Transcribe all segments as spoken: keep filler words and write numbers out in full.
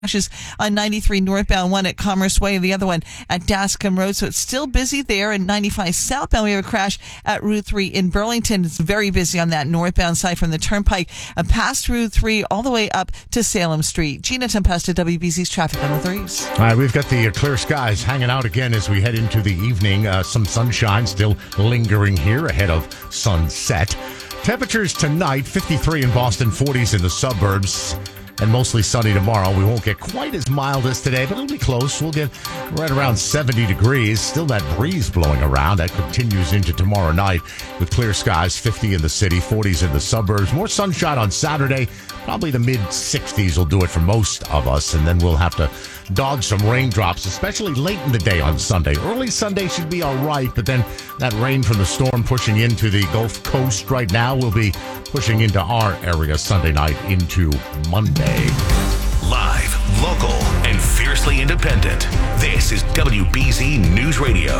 crashes on ninety-three northbound, one at Commerce Way and the other one at Dascombe Road. So it's still busy there. And ninety-five southbound, we have a crash at Route three in Burlington. It's very busy on that northbound side from the Turnpike uh, past Route three all the way up to Salem Street. Gina Tempesta, W B C's Traffic on the threes. All right, we've got the uh, clear skies hanging out again as we head into the evening. Uh, some sunshine still lingering here ahead of sunset. Temperatures tonight, fifty-three in Boston, forties in the suburbs. And mostly sunny tomorrow. We won't get quite as mild as today, but it'll be close. We'll get right around seventy degrees. Still that breeze blowing around. That continues into tomorrow night with clear skies, fifty in the city, forties in the suburbs. More sunshine on Saturday. Probably the mid-sixties will do it for most of us. And then we'll have to dodge some raindrops, especially late in the day on Sunday. Early Sunday should be all right, but then that rain from the storm pushing into the Gulf Coast right now will be pushing into our area Sunday night into Monday. Live, local, and fiercely independent. This is W B Z News Radio.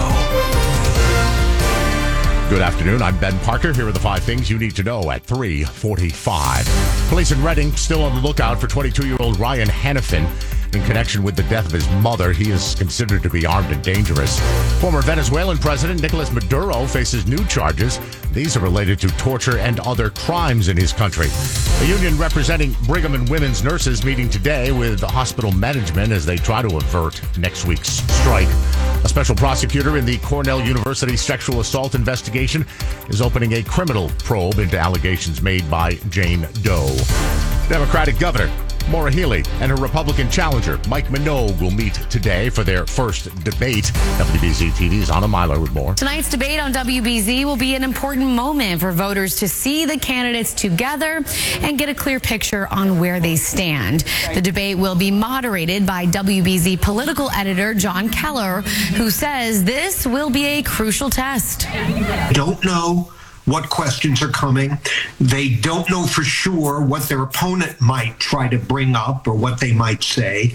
Good afternoon. I'm Ben Parker. Here are the five things you need to know at three forty-five. Police in Reading still on the lookout for twenty-two-year-old Ryan Hannafin in connection with the death of his mother. He is considered to be armed and dangerous. Former Venezuelan President Nicolas Maduro faces new charges. These are related to torture and other crimes in his country. A union representing Brigham and Women's nurses meeting today with hospital management as they try to avert next week's strike. A special prosecutor in the Cornell University sexual assault investigation is opening a criminal probe into allegations made by Jane Doe. Democratic Governor Maura Healey and her Republican challenger, Mike Minogue, will meet today for their first debate. W B Z T V's Anna Myler with more. Tonight's debate on W B Z will be an important moment for voters to see the candidates together and get a clear picture on where they stand. The debate will be moderated by W B Z political editor John Keller, who says this will be a crucial test. Don't know what questions are coming. They don't know for sure what their opponent might try to bring up or what they might say.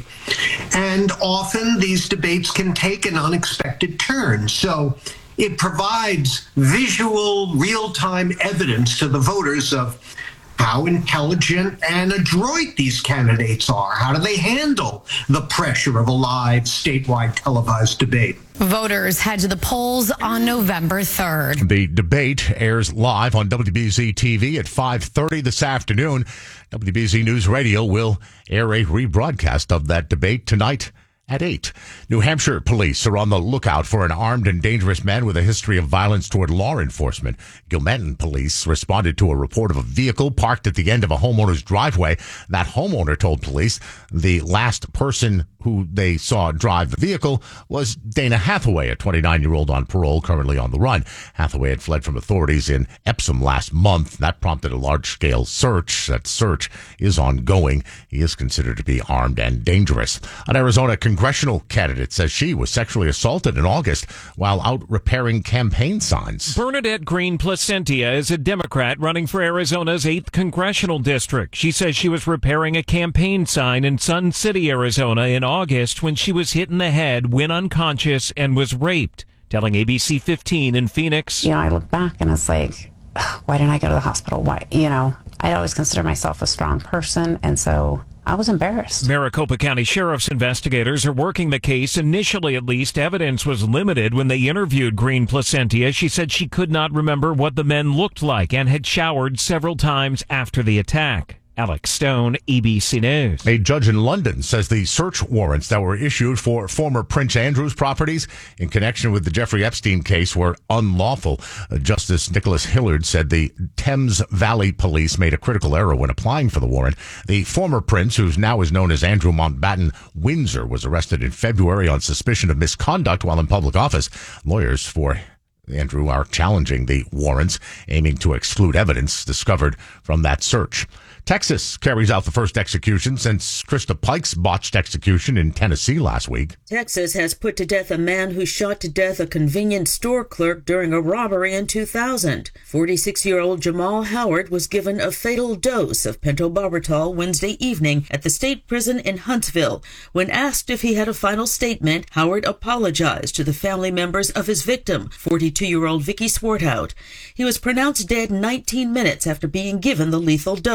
And often these debates can take an unexpected turn. So it provides visual, real-time evidence to the voters of how intelligent and adroit these candidates are. How do they handle the pressure of a live, statewide televised debate? Voters head to the polls on November third. The debate airs live on W B Z T V at five thirty this afternoon. W B Z News Radio will air a rebroadcast of that debate tonight at eight. New Hampshire police are on the lookout for an armed and dangerous man with a history of violence toward law enforcement. Gilmanton police responded to a report of a vehicle parked at the end of a homeowner's driveway. That homeowner told police the last person who they saw drive the vehicle was Dana Hathaway, a twenty-nine-year-old on parole, currently on the run. Hathaway had fled from authorities in Epsom last month. That prompted a large-scale search. That search is ongoing. He is considered to be armed and dangerous. An Arizona congressional candidate says she was sexually assaulted in August while out repairing campaign signs. Bernadette Green Placentia is a Democrat running for Arizona's eighth congressional district. She says she was repairing a campaign sign in Sun City, Arizona in August when she was hit in the head, went unconscious, and was raped. Telling A B C fifteen in Phoenix. You know, I look back and it's like, why didn't I go to the hospital? Why? You know, I always consider myself a strong person, and so I was embarrassed. Maricopa County Sheriff's investigators are working the case. Initially, at least, evidence was limited when they interviewed Green Placentia. She said she could not remember what the men looked like and had showered several times after the attack. Alex Stone, A B C News. A judge in London says the search warrants that were issued for former Prince Andrew's properties in connection with the Jeffrey Epstein case were unlawful. Uh, Justice Nicholas Hillard said the Thames Valley Police made a critical error when applying for the warrant. The former prince, who now is known as Andrew Mountbatten Windsor, was arrested in February on suspicion of misconduct while in public office. Lawyers for Andrew are challenging the warrants, aiming to exclude evidence discovered from that search. Texas carries out the first execution since Krista Pike's botched execution in Tennessee last week. Texas has put to death a man who shot to death a convenience store clerk during a robbery in two thousand. forty-six-year-old Jamal Howard was given a fatal dose of pentobarbital Wednesday evening at the state prison in Huntsville. When asked if he had a final statement, Howard apologized to the family members of his victim, forty-two-year-old Vicky Swarthout. He was pronounced dead nineteen minutes after being given the lethal dose.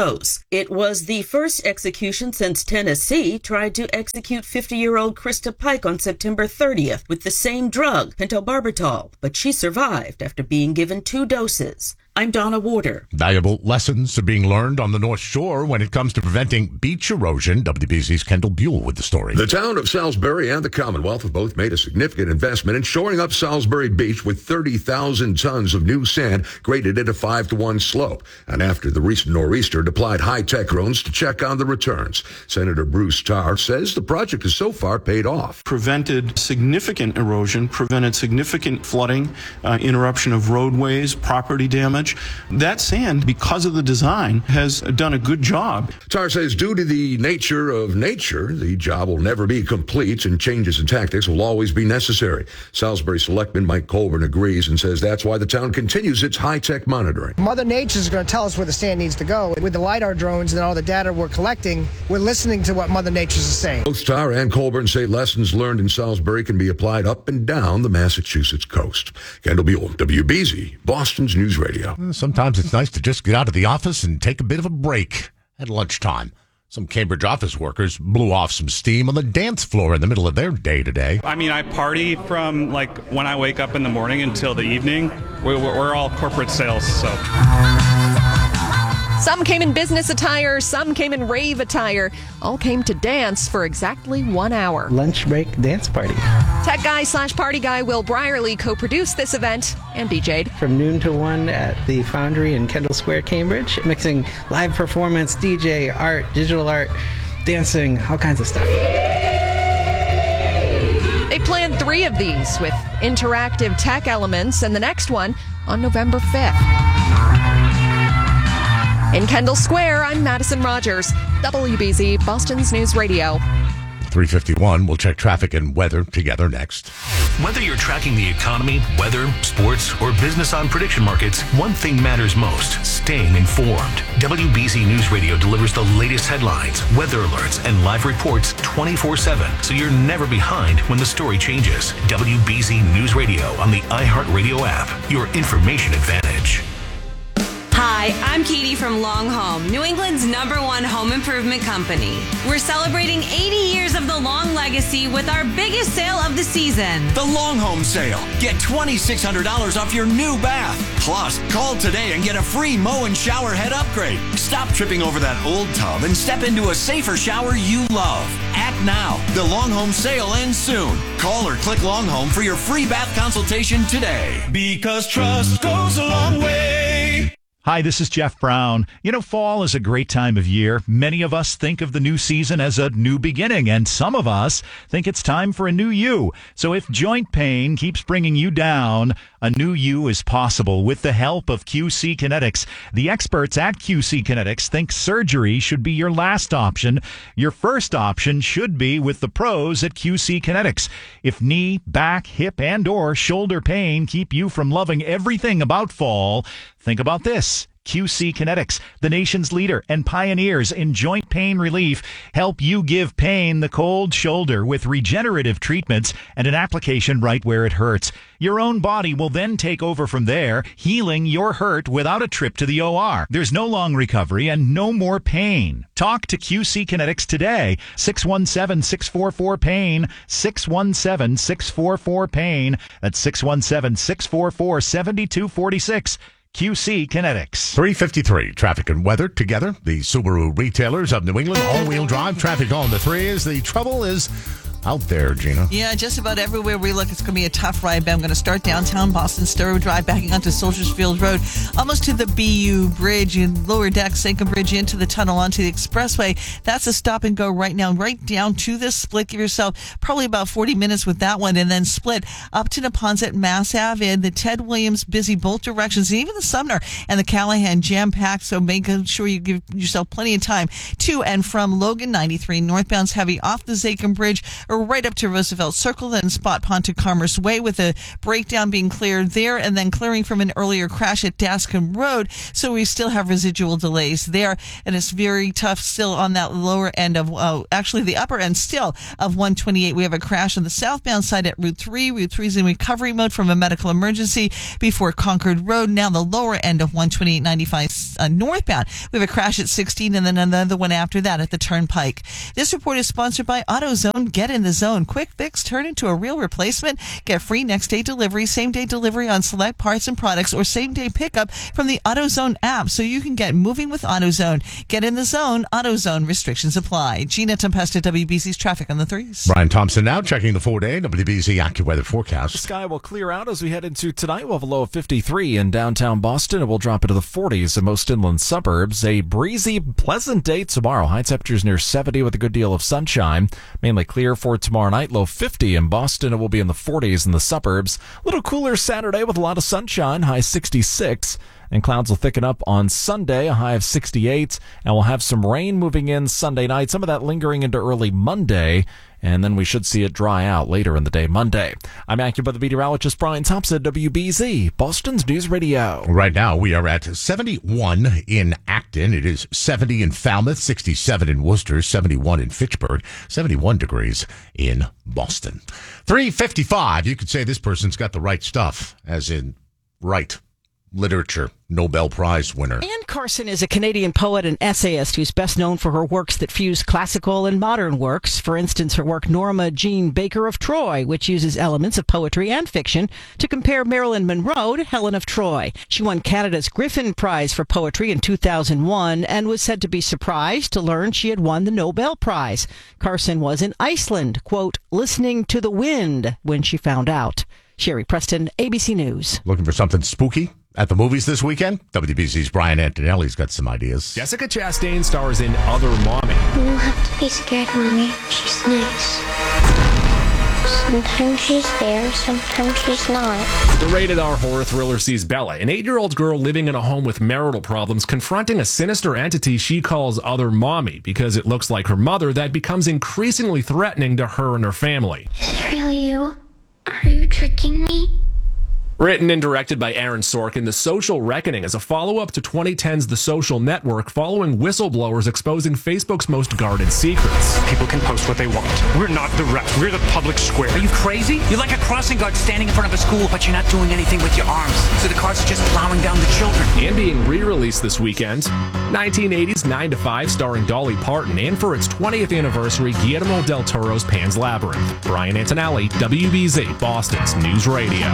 It was the first execution since Tennessee tried to execute fifty-year-old Krista Pike on September thirtieth with the same drug, pentobarbital, but she survived after being given two doses. I'm Donna Warder. Valuable lessons are being learned on the North Shore when it comes to preventing beach erosion. W B Z's Kendall Buell with the story. The town of Salisbury and the Commonwealth have both made a significant investment in shoring up Salisbury Beach with thirty thousand tons of new sand graded at a five to one slope. And after the recent nor'easter deployed high-tech drones to check on the returns. Senator Bruce Tarr says the project has so far paid off. Prevented significant erosion, prevented significant flooding, uh, interruption of roadways, property damage. That sand, because of the design, has done a good job. Tarr says due to the nature of nature, the job will never be complete and changes in tactics will always be necessary. Salisbury Selectman Mike Colburn agrees and says that's why the town continues its high-tech monitoring. Mother Nature is going to tell us where the sand needs to go. With the LiDAR drones and all the data we're collecting, we're listening to what Mother Nature is saying. Both Tarr and Colburn say lessons learned in Salisbury can be applied up and down the Massachusetts coast. Kendall Buell, W B Z, Boston's News Radio. Sometimes it's nice to just get out of the office and take a bit of a break at lunchtime. Some Cambridge office workers blew off some steam on the dance floor in the middle of their day today. I mean, I party from like when I wake up in the morning until the evening. We're, we're all corporate sales, so. Some came in business attire, some came in rave attire. All came to dance for exactly one hour. Lunch break dance party. Tech guy slash party guy Will Brierly co-produced this event and D J'd. From noon to one at the Foundry in Kendall Square, Cambridge, mixing live performance, D J, art, digital art, dancing, all kinds of stuff. They planned three of these with interactive tech elements and the next one on November fifth. In Kendall Square, I'm Madison Rogers, W B Z, Boston's News Radio. three fifty-one, we'll check traffic and weather together next. Whether you're tracking the economy, weather, sports, or business on prediction markets, one thing matters most: staying informed. W B Z News Radio delivers the latest headlines, weather alerts, and live reports twenty-four seven, so you're never behind when the story changes. W B Z News Radio on the iHeartRadio app, your information advantage. Hi, I'm Katie from Long Home, New England's number one home improvement company. We're celebrating eighty years of the Long legacy with our biggest sale of the season. The Long Home Sale. Get twenty-six hundred dollars off your new bath. Plus, call today and get a free Mow and Shower head upgrade. Stop tripping over that old tub and step into a safer shower you love. Act now. The Long Home Sale ends soon. Call or click Long Home for your free bath consultation today. Because trust goes a long way. Hi, this is Jeff Brown. You know, fall is a great time of year. Many of us think of the new season as a new beginning, and some of us think it's time for a new you. So if joint pain keeps bringing you down, a new you is possible with the help of Q C Kinetics. The experts at Q C Kinetics think surgery should be your last option. Your first option should be with the pros at Q C Kinetics. If knee, back, hip, and or shoulder pain keep you from loving everything about fall, think about this. Q C Kinetics, the nation's leader and pioneers in joint pain relief, help you give pain the cold shoulder with regenerative treatments and an application right where it hurts. Your own body will then take over from there, healing your hurt without a trip to the O R. There's no long recovery and no more pain. Talk to Q C Kinetics today. six one seven, six four four, PAIN, six one seven, six four four, PAIN. That's six one seven, six four four, seven two four six. Q C Kinetics. three fifty-three, traffic and weather together. The Subaru retailers of New England, all-wheel drive, traffic on the threes. The trouble is out there, Gina. Yeah, just about everywhere we look, it's going to be a tough ride. But I'm going to start downtown Boston, Storrow Drive, backing onto Soldiers Field Road, almost to the B U Bridge, and lower deck, Sankum Bridge, into the tunnel onto the expressway. That's a stop and go right now, right down to this split. Give yourself probably about forty minutes with that one, and then split up to Neponset, Mass Ave, and the Ted Williams busy both directions, and even the Sumner and the Callahan jam-packed, so make sure you give yourself plenty of time to and from Logan. Ninety-three northbound's heavy off the Sankum Bridge or right up to Roosevelt Circle, then Spot Pond to Commerce Way with a breakdown being cleared there and then clearing from an earlier crash at Dascom Road. So we still have residual delays there, and it's very tough still on that lower end of, uh, actually the upper end still of one twenty-eight. We have a crash on the southbound side at Route three. Route three is in recovery mode from a medical emergency before Concord Road. Now the lower end of one twenty-eight ninety-five uh, northbound. We have a crash at sixteen and then another one after that at the Turnpike. This report is sponsored by AutoZone. Get in the zone. Quick fix, turn into a real replacement. Get free next day delivery, same day delivery on select parts and products, or same day pickup from the AutoZone app so you can get moving with AutoZone. Get in the zone. AutoZone. Restrictions apply. Gina Tempesta, W B C's traffic on the threes. Brian Thompson now checking the four-day W B C AccuWeather forecast. The sky will clear out as we head into tonight. We'll have a low of fifty-three in downtown Boston. It will drop into the forties in most inland suburbs. A breezy, pleasant day tomorrow. High temperatures near seventy with a good deal of sunshine. Mainly clear for tomorrow night. Low fifty in Boston. It will be in the forties in the suburbs. A little cooler Saturday with a lot of sunshine. High sixty-six. And clouds will thicken up on Sunday, a high of sixty-eight. And we'll have some rain moving in Sunday night. Some of that lingering into early Monday. And then we should see it dry out later in the day Monday. I'm AccuWeather meteorologist Brian Thompson, W B Z, Boston's News Radio. Right now we are at seventy-one in Acton. It is seventy in Falmouth, sixty-seven in Worcester, seventy-one in Fitchburg, seventy-one degrees in Boston. three fifty-five. You could say this person's got the right stuff, as in right. Literature Nobel Prize winner. Anne Carson is a Canadian poet and essayist who's best known for her works that fuse classical and modern works. For instance, her work Norma Jean Baker of Troy, which uses elements of poetry and fiction to compare Marilyn Monroe to Helen of Troy. She won Canada's Griffin Prize for Poetry in two thousand one and was said to be surprised to learn she had won the Nobel Prize. Carson was in Iceland, quote, listening to the wind when she found out. Sherry Preston, A B C News. Looking for something spooky at the movies this weekend? W B C's Brian Antonelli's got some ideas. Jessica Chastain stars in Other Mommy. You don't have to be scared, Mommy. She's nice. Sometimes she's there, sometimes she's not. The rated R horror thriller sees Bella, an eight-year-old girl living in a home with marital problems, confronting a sinister entity she calls Other Mommy because it looks like her mother that becomes increasingly threatening to her and her family. Is it really you? Are you tricking me? Written and directed by Aaron Sorkin, The Social Reckoning is a follow-up to twenty ten's The Social Network, following whistleblowers exposing Facebook's most guarded secrets. People can post what they want. We're not the rest. We're the public square. Are you crazy? You're like a crossing guard standing in front of a school, but you're not doing anything with your arms. So the cars are just plowing down the children. And being re-released this weekend, nineteen eighties nine to five starring Dolly Parton, and for its twentieth anniversary, Guillermo del Toro's Pan's Labyrinth. Brian Antonelli, W B Z, Boston's News Radio.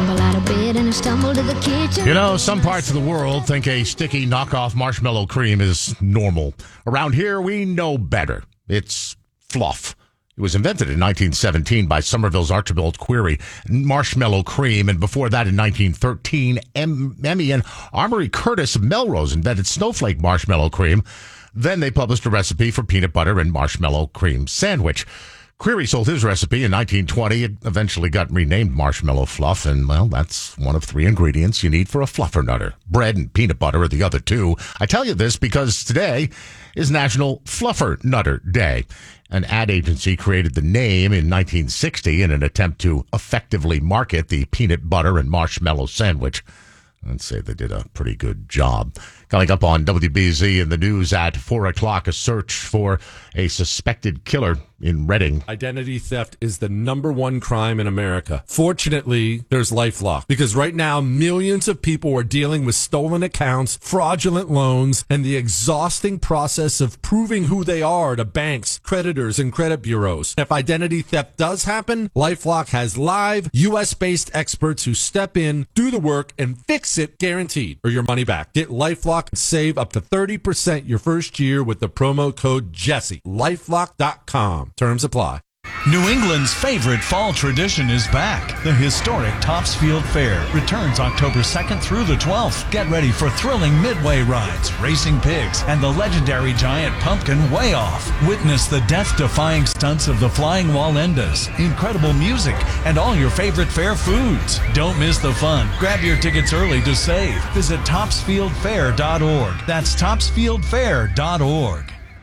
You know, some parts of the world think a sticky knockoff marshmallow cream is normal. Around here, we know better. It's fluff. It was invented in nineteen seventeen by Somerville's Archibald Query, marshmallow cream, and before that in nineteen thirteen, Emmy and Amory Curtis of Melrose invented snowflake marshmallow cream. Then they published a recipe for peanut butter and marshmallow cream sandwich. Query sold his recipe in nineteen twenty. It eventually got renamed Marshmallow Fluff, and, well, that's one of three ingredients you need for a fluffernutter. Bread and peanut butter are the other two. I tell you this because today is National Fluffernutter Day. An ad agency created the name in nineteen sixty in an attempt to effectively market the peanut butter and marshmallow sandwich. I'd say they did a pretty good job. Coming up on W B Z in the news at four o'clock, a search for a suspected killer in Reading. Identity theft is the number one crime in America. Fortunately, there's LifeLock, because right now millions of people are dealing with stolen accounts, fraudulent loans, and the exhausting process of proving who they are to banks, creditors, and credit bureaus. If identity theft does happen, LifeLock has live U S-based experts who step in, do the work, and fix it guaranteed, or your money back. Get LifeLock and save up to thirty percent your first year with the promo code Jesse. LifeLock dot com. Terms apply. New England's favorite fall tradition is back. The historic Topsfield Fair returns October second through the twelfth. Get ready for thrilling midway rides, racing pigs, and the legendary giant pumpkin Way Off. Witness the death-defying stunts of the Flying Wallendas, incredible music, and all your favorite fair foods. Don't miss the fun. Grab your tickets early to save. Visit Topsfield Fair dot org. That's Topsfield Fair dot org.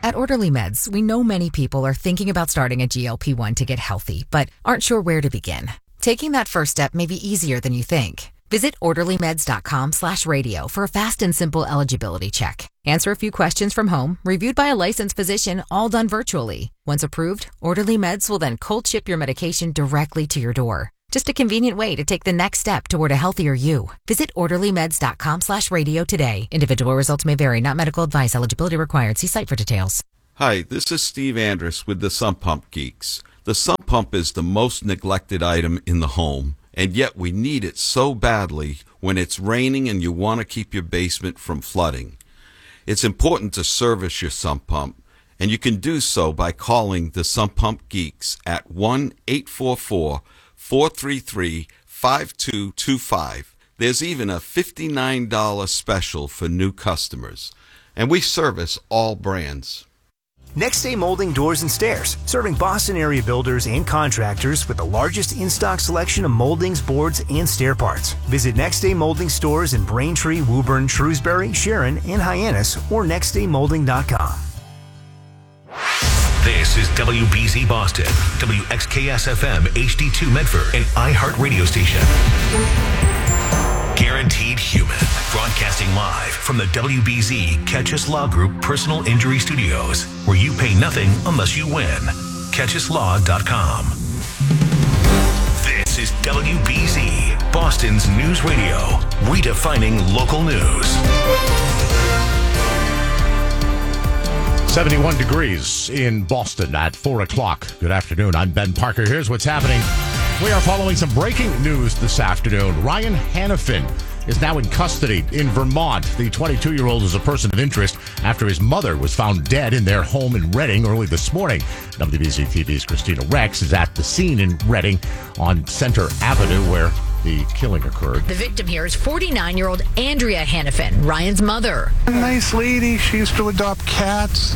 At Orderly Meds, we know many people are thinking about starting a G L P one to get healthy, but aren't sure where to begin. Taking that first step may be easier than you think. Visit orderlymeds.com slash radio for a fast and simple eligibility check. Answer a few questions from home, reviewed by a licensed physician, all done virtually. Once approved, Orderly Meds will then cold ship your medication directly to your door. Just a convenient way to take the next step toward a healthier you. Visit orderlymeds.com slash radio today. Individual results may vary, not medical advice. Eligibility required. See site for details. Hi, this is Steve Andrus with the Sump Pump Geeks. The sump pump is the most neglected item in the home, and yet we need it so badly when it's raining and you want to keep your basement from flooding. It's important to service your sump pump, and you can do so by calling the Sump Pump Geeks at one eight four four, four three three, five two two five. There's even a fifty-nine dollars special for new customers, and we service all brands. Next Day Molding Doors and Stairs, serving Boston area builders and contractors with the largest in-stock selection of moldings, boards, and stair parts. Visit Next Day Molding stores in Braintree, Woburn, Shrewsbury, Sharon, and Hyannis, or next day molding dot com. This is W B Z Boston, W X K S F M H D two Medford, an iHeart radio station. Guaranteed Human, broadcasting live from the W B Z Catch Us Law Group Personal Injury Studios, where you pay nothing unless you win. catch us law dot com. This is W B Z, Boston's news radio, redefining local news. seventy-one degrees in Boston at four o'clock. Good afternoon. I'm Ben Parker. Here's what's happening. We are following some breaking news this afternoon. Ryan Hannafin is now in custody in Vermont. The twenty-two-year-old is a person of interest after his mother was found dead in their home in Reading early this morning. W B Z T V's Christina Rex is at the scene in Reading on Center Avenue where the killing occurred. The victim here is forty-nine-year-old Andrea Hannafin, Ryan's mother. A nice lady. She used to adopt cats.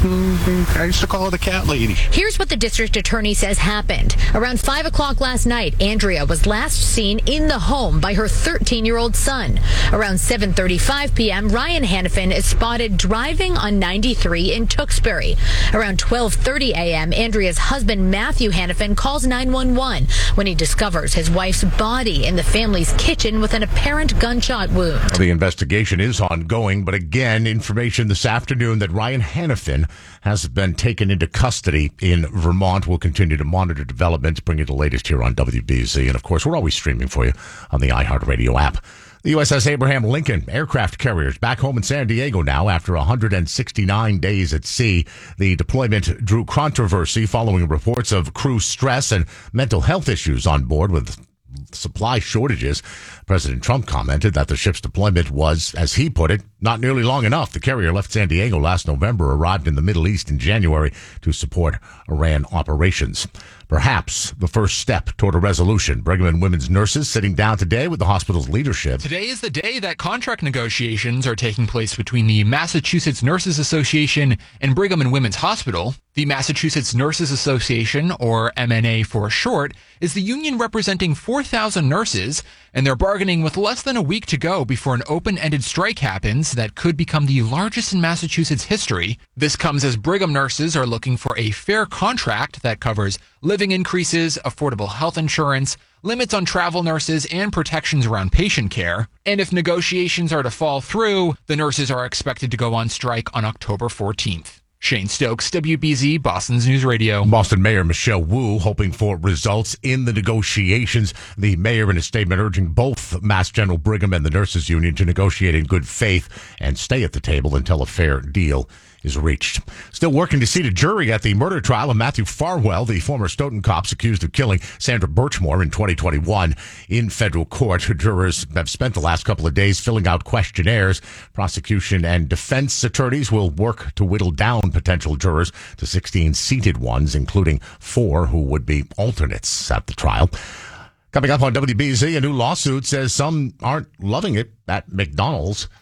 I used to call her the cat lady. Here's what the district attorney says happened. Around five o'clock last night, Andrea was last seen in the home by her thirteen-year-old son. Around seven thirty-five p.m., Ryan Hannafin is spotted driving on ninety-three in Tewksbury. Around twelve thirty a.m., Andrea's husband, Matthew Hannafin, calls nine one one when he discovers his wife's body in the family's kitchen with an apparent gunshot wound. Well, the investigation is ongoing, but again, information this afternoon that Ryan Hannafin has been taken into custody in Vermont. We'll continue to monitor developments, bring you the latest here on W B Z. And of course, we're always streaming for you on the iHeartRadio app. The U S S Abraham Lincoln aircraft carriers back home in San Diego now after one hundred sixty-nine days at sea. The deployment drew controversy following reports of crew stress and mental health issues on board with supply shortages. President Trump commented that the ship's deployment was, as he put it, not nearly long enough. The carrier left San Diego last November, arrived in the Middle East in January to support Iran operations. Perhaps the first step toward a resolution. Brigham and Women's nurses sitting down today with the hospital's leadership. Today is the day that contract negotiations are taking place between the Massachusetts Nurses Association and Brigham and Women's Hospital. The Massachusetts Nurses Association, or M N A for short, is the union representing four thousand nurses, and they're bargaining with less than a week to go before an open-ended strike happens that could become the largest in Massachusetts history. This comes as Brigham nurses are looking for a fair contract that covers living increases, affordable health insurance, limits on travel nurses, and protections around patient care. And if negotiations are to fall through, the nurses are expected to go on strike on October fourteenth. Shane Stokes, W B Z, Boston's News Radio. Boston Mayor Michelle Wu hoping for results in the negotiations. The mayor in a statement urging both Mass General Brigham and the Nurses Union to negotiate in good faith and stay at the table until a fair deal is reached. Still working to seat a jury at the murder trial of Matthew Farwell, the former Stoughton cops accused of killing Sandra Birchmore in twenty twenty-one. In federal court, jurors have spent the last couple of days filling out questionnaires. Prosecution and defense attorneys will work to whittle down potential jurors to sixteen seated ones, including four who would be alternates at the trial. Coming up on W B Z, a new lawsuit says some aren't loving it at McDonald's.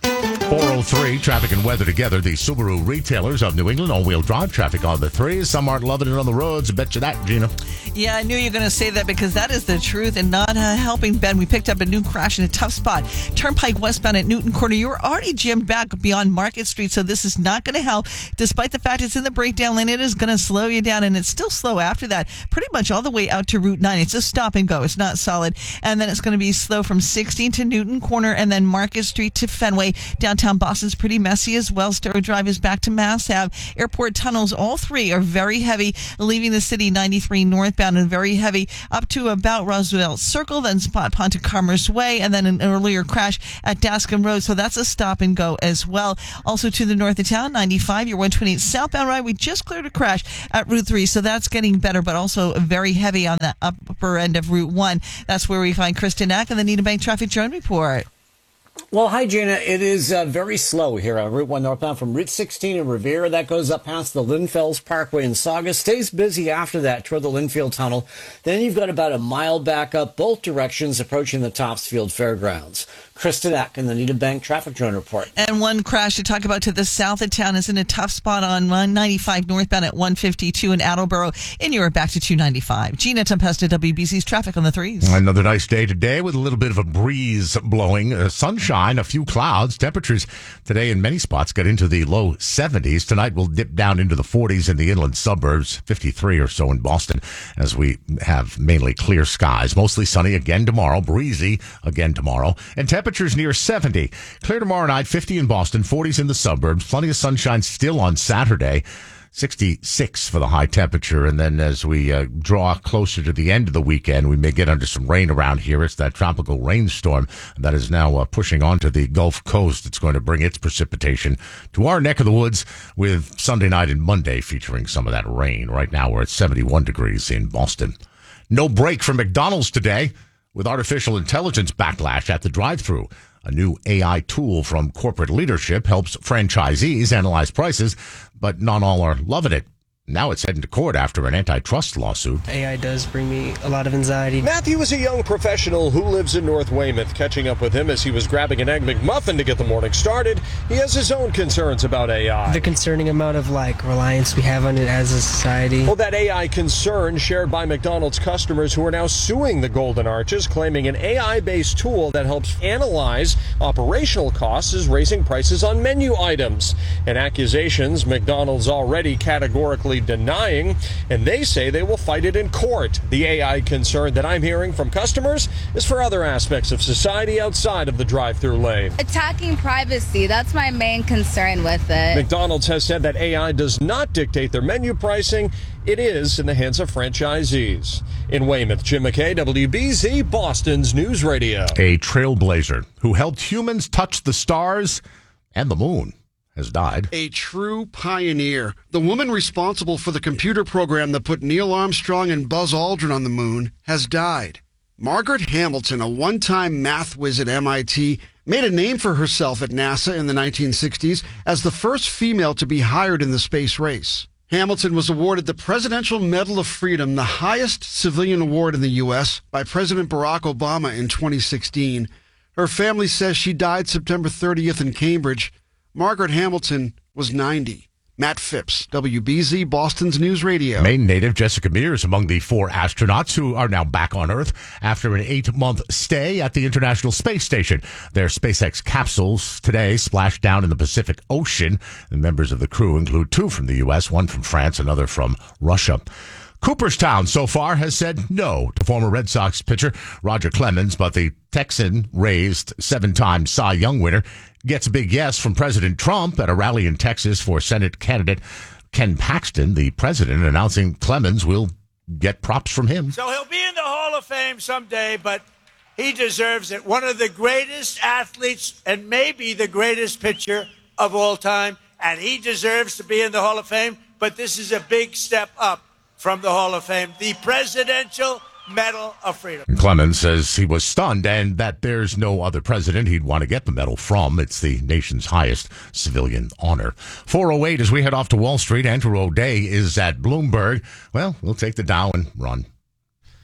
four oh three, traffic and weather together. The Subaru retailers of New England, all-wheel drive traffic on the threes. Some aren't loving it on the roads. I bet you that, Gina. Yeah, I knew you were going to say that because that is the truth and not uh, helping Ben. We picked up a new crash in a tough spot. Turnpike westbound at Newton Corner. You were already jammed back beyond Market Street, so this is not going to help. Despite the fact it's in the breakdown lane, it is going to slow you down, and it's still slow after that. Pretty much all the way out to Route nine. It's just stop and go. It's not solid. And then it's going to be slow from sixteen to Newton Corner and then Market Street to Fenway. Downtown Boston's pretty messy as well. Star Drive is back to Mass Ave. Airport tunnels, all three are very heavy, leaving the city ninety-three northbound and very heavy up to about Roosevelt Circle, then Spot Pond to Commerce Way, and then an earlier crash at Dascom Road. So that's a stop and go as well. Also to the north of town, ninety-five, your one twenty-eight southbound ride. We just cleared a crash at Route three, so that's getting better, but also very heavy on the upper end of Route one. That's where we find Kristen Ack and the Needham Bank Traffic Drone Report. Well, hi, Gina. It is uh, very slow here on Route one northbound from Route sixteen in Revere. That goes up past the Linfells Parkway in Saugus. Stays busy after that toward the Linfield Tunnel. Then you've got about a mile back up both directions approaching the Topsfield Fairgrounds. Kristen Ack in the Needham Bank Traffic Drone Report. And one crash to talk about to the south of town is in a tough spot on one ninety-five northbound at one fifty-two in Attleboro. And you're back to two ninety-five. Gina Tempesta, W B C's traffic on the threes. Another nice day today with a little bit of a breeze blowing. Uh, sunshine, a few clouds. Temperatures today in many spots get into the low seventies. Tonight we'll dip down into the forties in the inland suburbs, fifty-three or so in Boston, as we have mainly clear skies. Mostly sunny again tomorrow, breezy again tomorrow. And temperatures Temperatures near seventy. Clear tomorrow night, fifty in Boston, forties in the suburbs. Plenty of sunshine still on Saturday. sixty-six for the high temperature. And then as we uh, draw closer to the end of the weekend, we may get under some rain around here. It's that tropical rainstorm that is now uh, pushing onto the Gulf Coast. It's going to bring its precipitation to our neck of the woods with Sunday night and Monday featuring some of that rain. Right now we're at seventy-one degrees in Boston. No break for McDonald's today, with artificial intelligence backlash at the drive-thru. A new A I tool from corporate leadership helps franchisees analyze prices, but not all are loving it. Now it's heading to court after an antitrust lawsuit. A I does bring me a lot of anxiety. Matthew is a young professional who lives in North Weymouth. Catching up with him as he was grabbing an Egg McMuffin to get the morning started, he has his own concerns about A I. The concerning amount of like reliance we have on it as a society. Well, that A I concern shared by McDonald's customers who are now suing the Golden Arches, claiming an A I-based tool that helps analyze operational costs is raising prices on menu items. And accusations McDonald's already categorically denying, and they say they will fight it in court. The A I concern that I'm hearing from customers is for other aspects of society outside of the drive-thru lane. Attacking privacy, that's my main concern with it. McDonald's has said that A I does not dictate their menu pricing. It is in the hands of franchisees. In Weymouth, Jim McKay, W B Z, Boston's News Radio. A trailblazer who helped humans touch the stars and the moon has died. A true pioneer. The woman responsible for the computer program that put Neil Armstrong and Buzz Aldrin on the moon has died. Margaret Hamilton, a one-time math whiz at M I T, made a name for herself at NASA in the nineteen sixties as the first female to be hired in the space race. Hamilton was awarded the Presidential Medal of Freedom, the highest civilian award in the U S, by President Barack Obama in twenty sixteen. Her family says she died September thirtieth in Cambridge. Margaret Hamilton was ninety. Matt Phipps, W B Z, Boston's News Radio. Maine native Jessica Meir is among the four astronauts who are now back on Earth after an eight-month stay at the International Space Station. Their SpaceX capsules today splashed down in the Pacific Ocean. The members of the crew include two from the U S, one from France, another from Russia. Cooperstown so far has said no to former Red Sox pitcher Roger Clemens, but the Texan-raised seven-time Cy Young winner gets a big yes from President Trump at a rally in Texas for Senate candidate Ken Paxton. The president announcing Clemens will get props from him. So he'll be in the Hall of Fame someday, but he deserves it. One of the greatest athletes and maybe the greatest pitcher of all time, and he deserves to be in the Hall of Fame, but this is a big step up from the Hall of Fame, the Presidential Medal of Freedom. Clemens says he was stunned and that there's no other president he'd want to get the medal from. It's the nation's highest civilian honor. four oh eight as we head off to Wall Street. Andrew O'Day is at Bloomberg. Well, we'll take the Dow and run.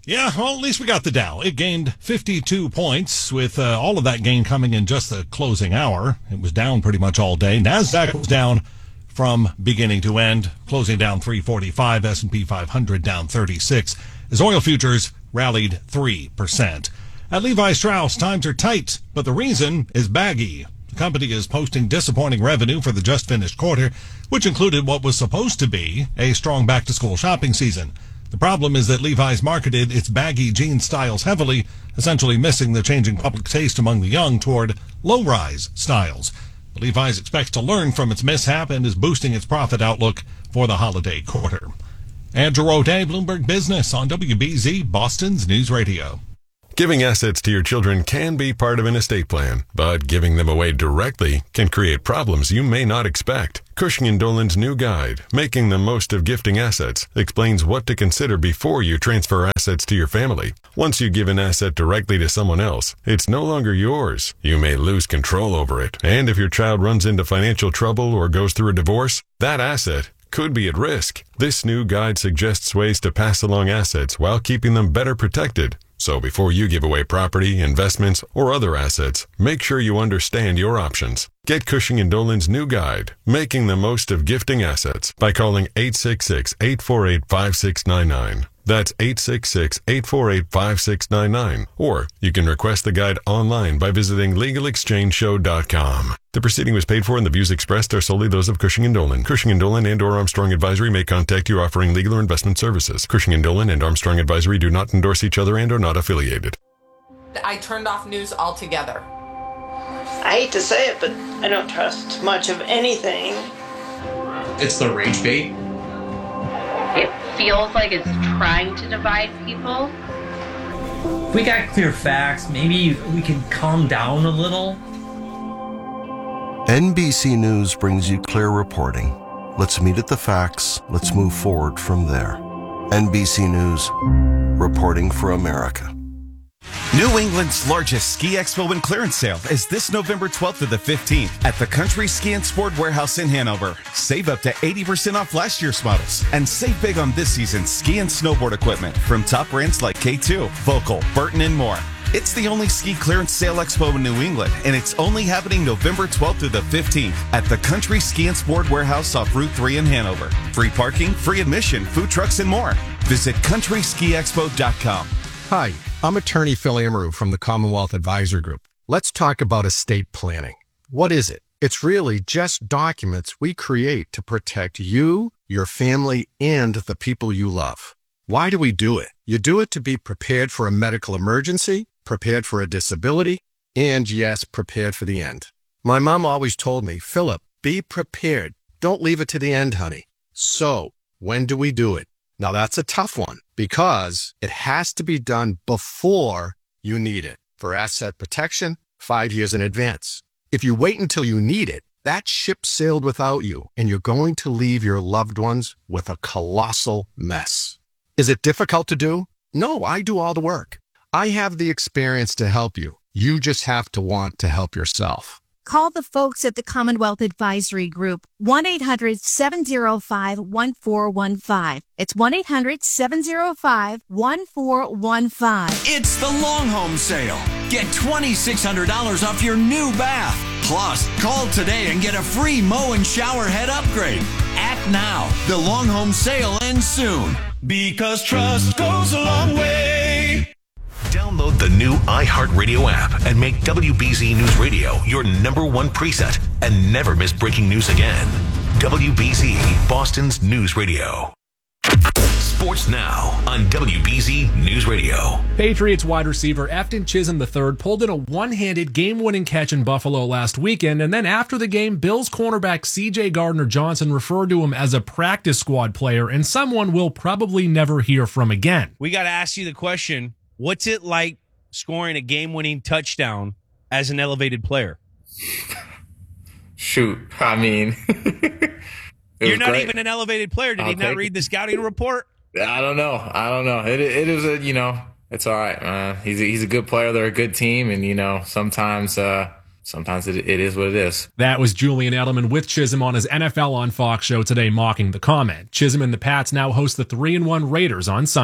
Yeah, well, at least we got the Dow. It gained fifty-two points, with uh, all of that gain coming in just the closing hour. It was down pretty much all day. NASDAQ was down from beginning to end, closing down three forty-five. S and P five hundred down thirty-six, as oil futures rallied three percent. At Levi Strauss, times are tight, but the reason is baggy. The company is posting disappointing revenue for the just-finished quarter, which included what was supposed to be a strong back-to-school shopping season. The problem is that Levi's marketed its baggy jean styles heavily, essentially missing the changing public taste among the young toward low-rise styles. Levi's expects to learn from its mishap and is boosting its profit outlook for the holiday quarter. Andrew O'Day, Bloomberg Business on W B Z, Boston's News Radio. Giving assets to your children can be part of an estate plan, but giving them away directly can create problems you may not expect. Cushing and Dolan's new guide, Making the Most of Gifting Assets, explains what to consider before you transfer assets to your family. Once you give an asset directly to someone else, it's no longer yours. You may lose control over it, and if your child runs into financial trouble or goes through a divorce, that asset could be at risk. This new guide suggests ways to pass along assets while keeping them better protected. So before you give away property, investments, or other assets, make sure you understand your options. Get Cushing and Dolan's new guide, Making the Most of Gifting Assets, by calling eight six six, eight four eight, five six nine nine. That's eight six six, eight four eight, five six nine nine. Or you can request the guide online by visiting legal exchange show dot com. The proceeding was paid for and the views expressed are solely those of Cushing and Dolan. Cushing and Dolan and or Armstrong Advisory may contact you offering legal or investment services. Cushing and Dolan and Armstrong Advisory do not endorse each other and are not affiliated. I turned off news altogether. I hate to say it, but I don't trust much of anything. It's the rage bait. It feels like it's trying to divide people. If we got clear facts, maybe we can calm down a little. N B C News brings you clear reporting. Let's meet at the facts. Let's move forward from there. N B C News, reporting for America. New England's largest ski expo and clearance sale is this November twelfth to the fifteenth at the Country Ski and Sport Warehouse in Hanover. Save up to eighty percent off last year's models and save big on this season's ski and snowboard equipment from top brands like K two, Volkel, Burton, and more. It's the only ski clearance sale expo in New England, and it's only happening November twelfth through the fifteenth at the Country Ski and Sport Warehouse off Route three in Hanover. Free parking, free admission, food trucks, and more. Visit country ski expo dot com. Hi, I'm attorney Phil Amaru from the Commonwealth Advisory Group. Let's talk about estate planning. What is it? It's really just documents we create to protect you, your family, and the people you love. Why do we do it? You do it to be prepared for a medical emergency, prepared for a disability, and yes, prepared for the end. My mom always told me, Philip, be prepared. Don't leave it to the end, honey. So, when do we do it? Now that's a tough one because it has to be done before you need it. For asset protection, five years in advance. If you wait until you need it, that ship sailed without you and you're going to leave your loved ones with a colossal mess. Is it difficult to do? No, I do all the work. I have the experience to help you. You just have to want to help yourself. Call the folks at the Commonwealth Advisory Group, one eight hundred, seven oh five, one four one five. It's one eight hundred, seven oh five, one four one five. It's the Long Home Sale. Get twenty-six hundred dollars off your new bath. Plus, call today and get a free mow and shower head upgrade. Act now. The Long Home Sale ends soon. Because trust goes a long way. Download the new iHeartRadio app and make W B Z News Radio your number one preset and never miss breaking news again. W B Z, Boston's News Radio. Sports now on W B Z News Radio. Patriots wide receiver Efton Chisholm the third pulled in a one-handed game-winning catch in Buffalo last weekend, and then after the game, Bills cornerback C J Gardner-Johnson referred to him as a practice squad player and someone we'll probably never hear from again. We got to ask you the question, what's it like scoring a game-winning touchdown as an elevated player? Shoot, I mean... You're not great. even an elevated player. Did I'll he not read it. the scouting report? I don't know. I don't know. It it is a, you know, it's all right, man. He's a, he's a good player. They're a good team. And, you know, sometimes, uh, sometimes it, it is what it is. That was Julian Edelman with Chisholm on his N F L on Fox show today, mocking the comment. Chisholm and the Pats now host the three and one Raiders on Sunday.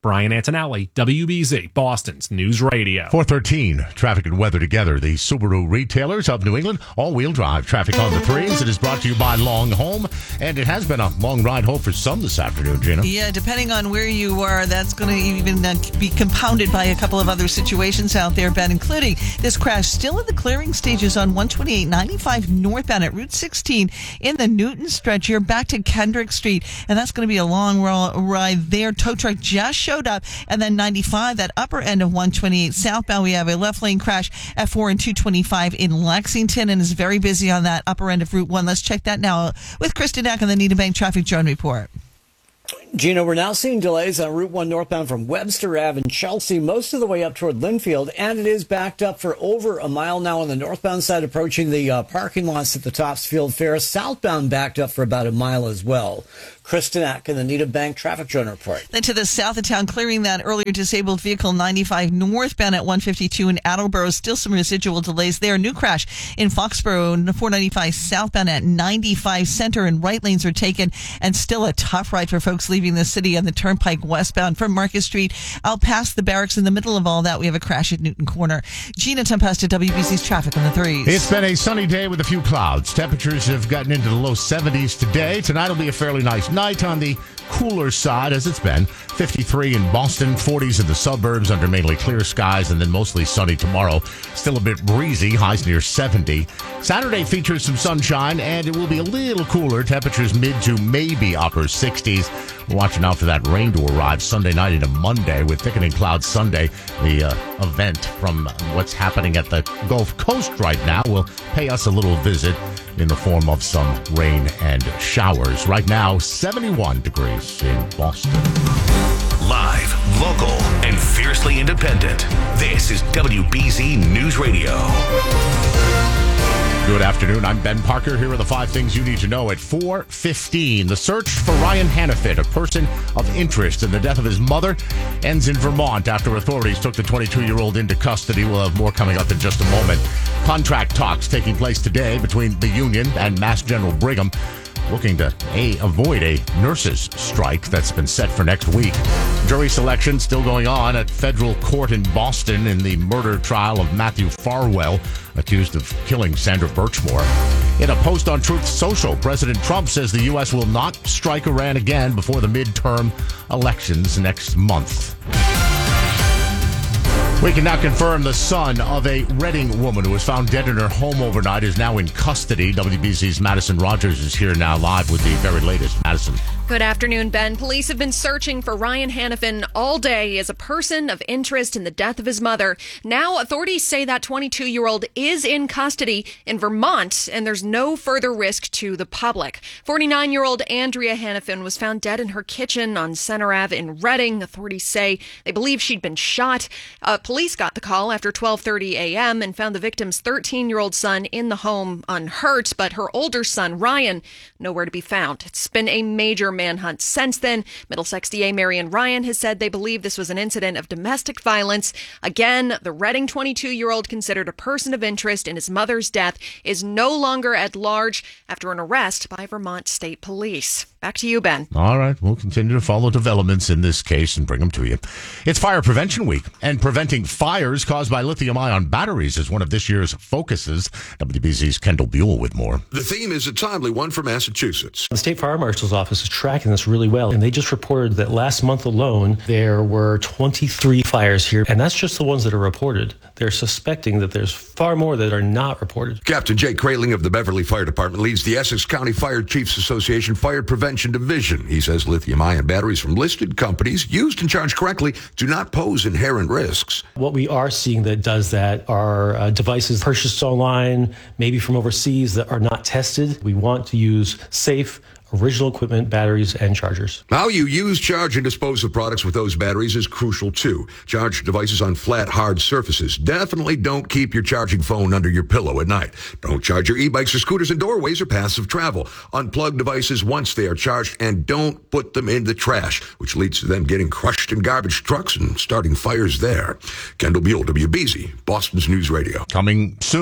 Brian Antonelli, W B Z, Boston's News Radio. four thirteen, traffic and weather together. The Subaru retailers of New England, all-wheel drive traffic on the threes. It is brought to you by Long Home, and it has been a long ride home for some this afternoon, Gina. Yeah, depending on where you are, that's going to even uh, be compounded by a couple of other situations out there, Ben, including this crash still in the clearing stages on one twenty-eight ninety-five northbound at Route sixteen in the Newton stretch here back to Kendrick Street, and that's going to be a long ride there. Tow truck just showed up, and then ninety-five, that upper end of one twenty-eight southbound, we have a left lane crash at four and two twenty-five in Lexington, and is very busy on that upper end of Route one. Let's check that now with Kristen Eck on the Needham Bank Traffic Drone Report. Gina, we're now seeing delays on Route one northbound from Webster Ave in Chelsea, most of the way up toward Linfield, and it is backed up for over a mile now on the northbound side, approaching the uh, parking lots at the Topsfield Fair. Southbound backed up for about a mile as well. Kristen Eck in the Needham Bank Traffic Drone Report. Then to the south of town, clearing that earlier disabled vehicle ninety-five northbound at one fifty-two in Attleboro. Still some residual delays there. New crash in Foxborough, four ninety-five southbound at ninety-five center, and right lanes are taken, and still a tough ride for folks leaving the city on the Turnpike westbound from Market Street out past the barracks. In the middle of all that, we have a crash at Newton Corner. Gina Tempesta, W B C's traffic on the threes. It's been a sunny day with a few clouds. Temperatures have gotten into the low seventies today. Tonight will be a fairly nice night on the cooler side, as it's been. fifty-three in Boston, forties in the suburbs under mainly clear skies, and then mostly sunny tomorrow. Still a bit breezy, highs near seventy. Saturday features some sunshine, and it will be a little cooler. Temperatures mid to maybe upper sixties. We're watching out for that rain to arrive Sunday night into Monday with thickening clouds Sunday. The uh, event from what's happening at the Gulf Coast right now will pay us a little visit in the form of some rain and showers. Right now, seventy-one degrees in Boston. Live, local, and fiercely independent. This is W B Z News Radio. Good afternoon. I'm Ben Parker. Here are the five things you need to know at four fifteen. The search for Ryan Hannafin, a person of interest in the death of his mother, ends in Vermont after authorities took the twenty-two-year-old into custody. We'll have more coming up in just a moment. Contract talks taking place today between the union and Mass General Brigham, looking to a, avoid a nurses' strike that's been set for next week. Jury selection still going on at federal court in Boston in the murder trial of Matthew Farwell, accused of killing Sandra Birchmore. In a post on Truth Social, President Trump says the U S will not strike Iran again before the midterm elections next month. We can now confirm the son of a Reading woman who was found dead in her home overnight is now in custody. W B C's Madison Rogers is here now live with the very latest. Madison. Good afternoon, Ben. Police have been searching for Ryan Hannafin all day as a person of interest in the death of his mother. Now, authorities say that twenty-two-year-old is in custody in Vermont, and there's no further risk to the public. forty-nine-year-old Andrea Hannafin was found dead in her kitchen on Center Avenue in Reading. Authorities say they believe she'd been shot. Uh, police got the call after twelve thirty a.m. and found the victim's thirteen-year-old son in the home unhurt, but her older son, Ryan, nowhere to be found. It's been a major manhunt since then. Middlesex D A Marion Ryan has said they believe this was an incident of domestic violence. Again, the Reading twenty-two-year-old, considered a person of interest in his mother's death, is no longer at large after an arrest by Vermont State Police. Back to you, Ben. All right. We'll continue to follow developments in this case and bring them to you. It's Fire Prevention Week, and preventing fires caused by lithium-ion batteries is one of this year's focuses. W B C's Kendall Buell with more. The theme is a timely one for Massachusetts. The State Fire Marshal's Office is tracking this really well, and they just reported that last month alone, there were twenty-three fires here, and that's just the ones that are reported. They're suspecting that there's far more that are not reported. Captain Jake Kraling of the Beverly Fire Department leads the Essex County Fire Chiefs Association Fire Prevention Division. He says lithium-ion batteries from listed companies, used and charged correctly, do not pose inherent risks. What we are seeing that does that are uh, devices purchased online, maybe from overseas, that are not tested. We want to use safe, original equipment, batteries, and chargers. How you use, charge, and dispose of products with those batteries is crucial, too. Charge devices on flat, hard surfaces. Definitely don't keep your charging phone under your pillow at night. Don't charge your e-bikes or scooters in doorways or paths of travel. Unplug devices once they are charged, and don't put them in the trash, which leads to them getting crushed in garbage trucks and starting fires there. Kendall Buell, W B Z, Boston's News Radio. Coming soon,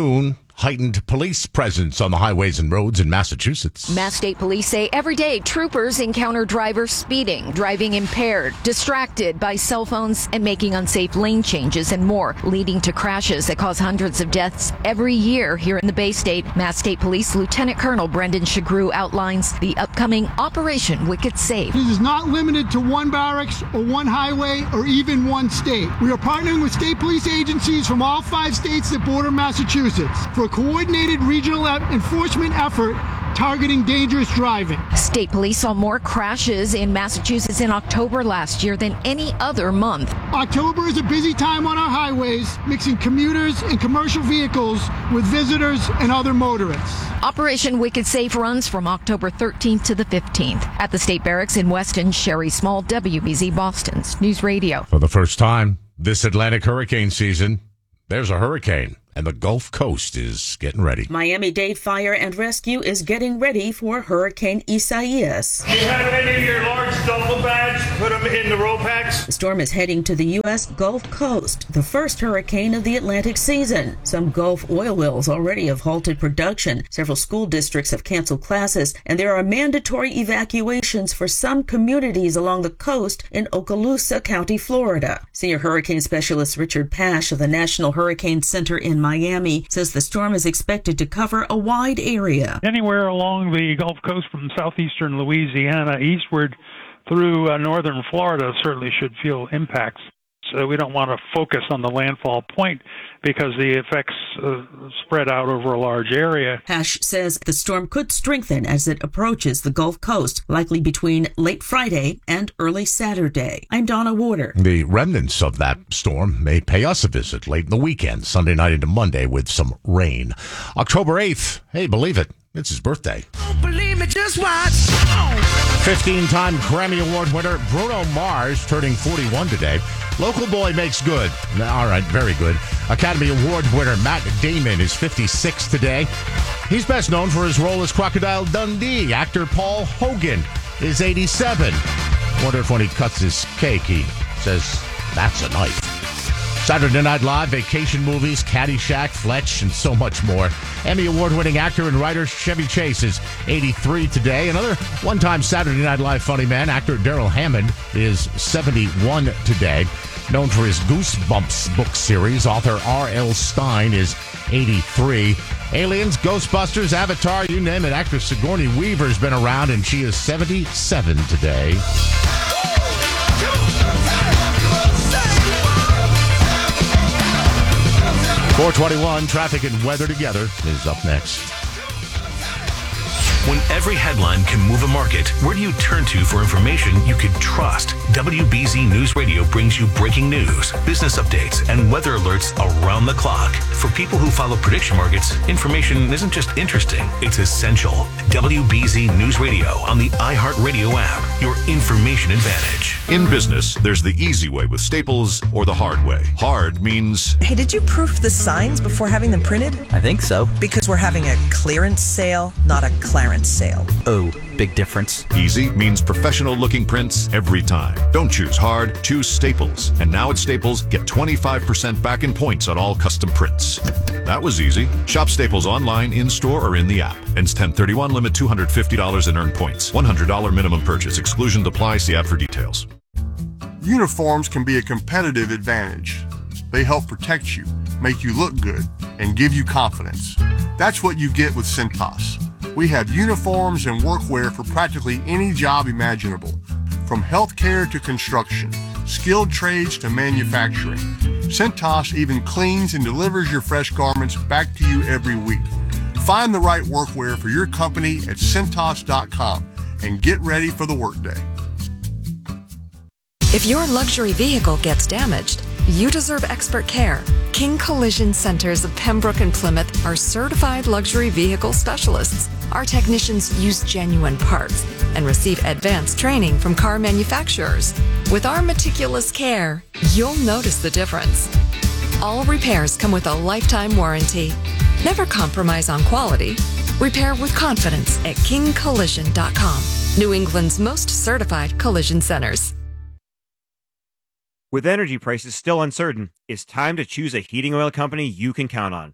heightened police presence on the highways and roads in Massachusetts. Mass State Police say every day troopers encounter drivers speeding, driving impaired, distracted by cell phones, and making unsafe lane changes and more, leading to crashes that cause hundreds of deaths every year here in the Bay State. Mass State Police Lieutenant Colonel Brendan Shagru outlines the upcoming Operation Wicked Safe. This is not limited to one barracks or one highway or even one state. We are partnering with state police agencies from all five states that border Massachusetts for a coordinated regional enforcement effort targeting dangerous driving. State police saw more crashes in Massachusetts in October last year than any other month. October is a busy time on our highways, mixing commuters and commercial vehicles with visitors and other motorists. Operation Wicked Safe runs from October thirteenth to the fifteenth at the State Barracks in Weston. Sherry Small, W B Z Boston's News Radio. For the first time this Atlantic hurricane season, there's a hurricane. And the Gulf Coast is getting ready. Miami-Dade Fire and Rescue is getting ready for Hurricane Isaias. Do you have any of your large duffel bags? Put them in the roll packs. The storm is heading to the U S Gulf Coast, the first hurricane of the Atlantic season. Some Gulf oil wells already have halted production. Several school districts have canceled classes, and there are mandatory evacuations for some communities along the coast in Okaloosa County, Florida. Senior hurricane specialist Richard Pash of the National Hurricane Center in Miami says the storm is expected to cover a wide area. Anywhere along the Gulf Coast from southeastern Louisiana eastward through uh, northern Florida certainly should feel impacts. So we don't want to focus on the landfall point because the effects uh, spread out over a large area. Pash says the storm could strengthen as it approaches the Gulf Coast, likely between late Friday and early Saturday. I'm Donna Warder. The remnants of that storm may pay us a visit late in the weekend, Sunday night into Monday, with some rain. October eighth, hey, believe it, it's his birthday. Don't believe me, just watch. fifteen-time Grammy Award winner Bruno Mars turning forty-one today. Local boy makes good. All right, very good. Academy Award winner Matt Damon is fifty-six today. He's best known for his role as Crocodile Dundee. Actor Paul Hogan is eighty-seven. Wonder if when he cuts his cake, he says, "That's a knife." Saturday Night Live, vacation movies, Caddyshack, Fletch, and so much more. Emmy Award-winning actor and writer Chevy Chase is eighty-three today. Another one-time Saturday Night Live funny man, actor Daryl Hammond, is seventy-one today. Known for his Goosebumps book series, author R L. Stine is eighty-three. Aliens, Ghostbusters, Avatar, you name it. Actress Sigourney Weaver's been around, and she is seventy-seven today. four twenty-one, traffic and weather together is up next. When every headline can move a market, where do you turn to for information you can trust? W B Z News Radio brings you breaking news, business updates, and weather alerts around the clock. For people who follow prediction markets, information isn't just interesting, it's essential. W B Z News Radio on the iHeartRadio app, your information advantage. In business, there's the easy way with Staples or the hard way. Hard means... Hey, did you proof the signs before having them printed? I think so. Because we're having a clearance sale, not a Clarence sale. Oh, big difference. Easy means professional-looking prints every time. Don't choose hard, choose Staples. And now at Staples, get twenty-five percent back in points on all custom prints. That was easy. Shop Staples online, in-store, or in the app. Ends ten thirty-one, limit two hundred fifty dollars in earned points. one hundred dollars minimum purchase. Exclusion apply. See app for details. Uniforms can be a competitive advantage. They help protect you, make you look good, and give you confidence. That's what you get with Cintas. We have uniforms and workwear for practically any job imaginable, from healthcare to construction, skilled trades to manufacturing. Cintas even cleans and delivers your fresh garments back to you every week. Find the right workwear for your company at Cintas dot com and get ready for the workday. If your luxury vehicle gets damaged, you deserve expert care. King Collision Centers of Pembroke and Plymouth are certified luxury vehicle specialists. Our technicians use genuine parts and receive advanced training from car manufacturers. With our meticulous care, you'll notice the difference. All repairs come with a lifetime warranty. Never compromise on quality. Repair with confidence at king collision dot com. New England's most certified collision centers. With energy prices still uncertain, it's time to choose a heating oil company you can count on.